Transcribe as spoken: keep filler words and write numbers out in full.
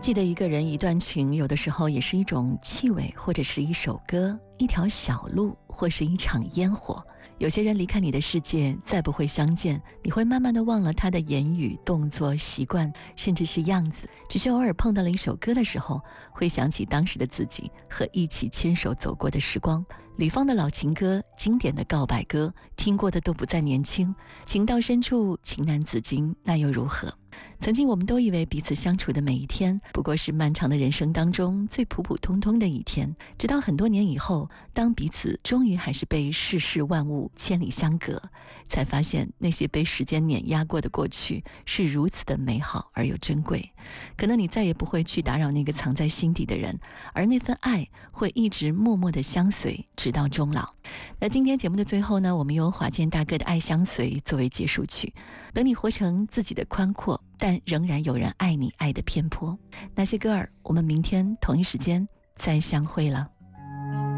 记得一个人一段情，有的时候也是一种气味，或者是一首歌，一条小路，或是一场烟火。有些人离开你的世界，再不会相见，你会慢慢的忘了他的言语、动作、习惯，甚至是样子，只是偶尔碰到了一首歌的时候，会想起当时的自己和一起牵手走过的时光。李芳的老情歌，经典的告白歌，听过的都不再年轻，情到深处情难自禁，那又如何？曾经我们都以为彼此相处的每一天不过是漫长的人生当中最普普通通的一天，直到很多年以后，当彼此终于还是被世事万物千里相隔，才发现那些被时间碾压过的过去是如此的美好而又珍贵。可能你再也不会去打扰那个藏在心底的人，而那份爱会一直默默地相随直到终老。那今天节目的最后呢，我们用华健大哥的《爱相随》作为结束曲。等你活成自己的宽阔，但仍然有人爱你爱的偏颇。那些歌儿，我们明天同一时间再相会了。